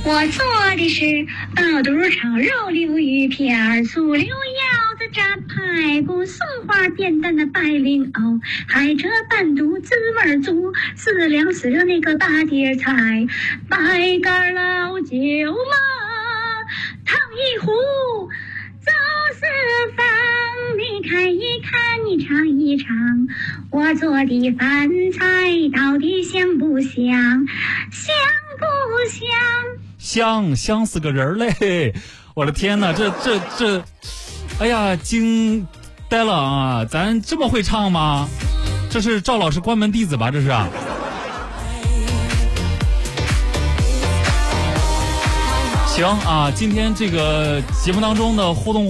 我做的是爆肚炒肉、溜鱼片、醋溜腰子、炸排骨、松花扁担的白绫藕，还这半肚滋味足，四两四热那个大碟菜，白干老酒嘛，烫一壶。走四方，你看一看，你尝一尝，我做的饭菜到底香不香？香不香？ 香死个人嘞！我的天哪，这，哎呀，惊呆了啊！咱这么会唱吗？这是赵老师关门弟子吧？这是啊。行啊，今天这个节目当中的互动